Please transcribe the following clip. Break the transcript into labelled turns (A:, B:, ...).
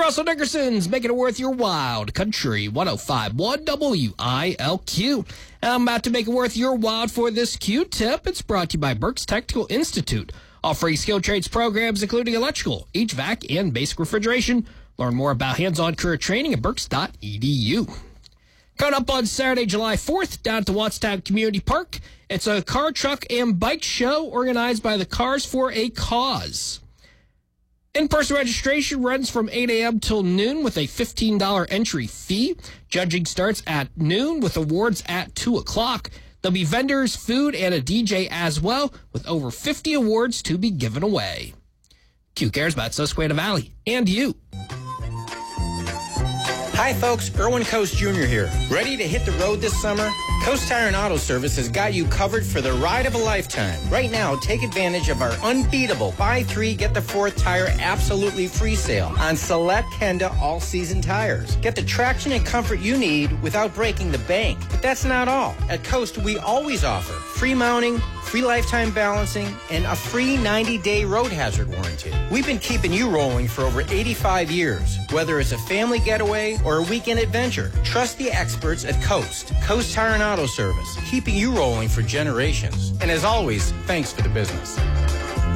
A: Russell Dickerson's making it worth your wild. Country 105.1 WILQ. I'm about to make it worth your wild for this Q-tip. It's brought to you by Burke's Technical Institute, offering skilled trades programs including electrical, HVAC, and basic refrigeration. Learn more about hands-on career training at burks.edu. Coming up on Saturday, July 4th, down at the Wattstown Community Park, it's a car, truck, and bike show organized by the Cars for a Cause. In-person registration runs from 8 a.m. till noon with a $15 entry fee. Judging starts at noon with awards at 2 o'clock. There'll be vendors, food, and a DJ as well, with over 50 awards to be given away. Q cares about Susquehanna Valley and you.
B: Hi folks, Erwin Coast Jr. here. Ready to hit the road this summer? Coast Tire and Auto Service has got you covered for the ride of a lifetime. Right now, take advantage of our unbeatable buy 3, get the 4th tire absolutely free sale on select Kenda all-season tires. Get the traction and comfort you need without breaking the bank. But that's not all. At Coast, we always offer free mounting, free lifetime balancing, and a free 90-day road hazard warranty. We've been keeping you rolling for over 85 years. Whether it's a family getaway or a weekend adventure, trust the experts at Coast. Coast Tire and Auto Service, keeping you rolling for generations. And as always, thanks for the business.